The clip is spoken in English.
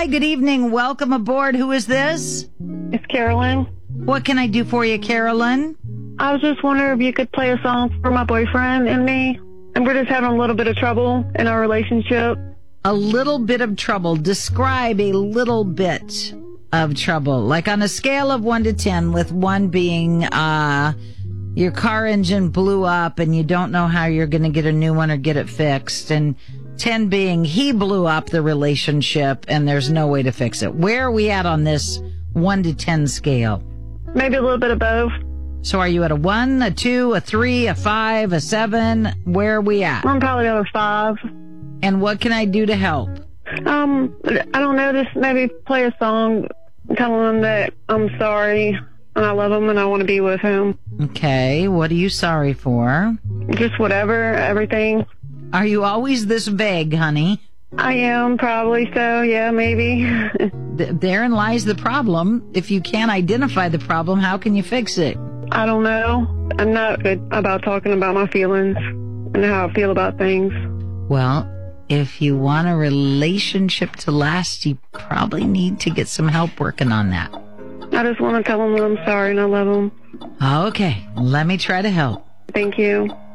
Hi, good evening. Welcome aboard. Who is this? It's Carolyn. What can I do for you, Carolyn? I was just wondering if you could play a song for my boyfriend and me. And we're just having a little bit of trouble in our relationship. A little bit of trouble. Describe a little bit of trouble. Like on a scale of 1 to 10, with 1 being your car engine blew up and you don't know how you're going to get a new one or get it fixed. And 10 being he blew up the relationship and there's no way to fix it. Where are we at on this 1 to 10 scale? Maybe a little bit of both. So are you at a 1, a 2, a 3, a 5, a 7? Where are we at? I'm probably at a 5. And what can I do to help? I don't know, just maybe play a song telling him that I'm sorry and I love him and I want to be with him. Okay, what are you sorry for? Just whatever, everything. Are you always this vague, honey? I am, probably so, yeah, maybe. Therein lies the problem. If you can't identify the problem, how can you fix it? I don't know. I'm not good about talking about my feelings and how I feel about things. Well, if you want a relationship to last, you probably need to get some help working on that. I just want to tell him that I'm sorry and I love him. Okay, let me try to help. Thank you.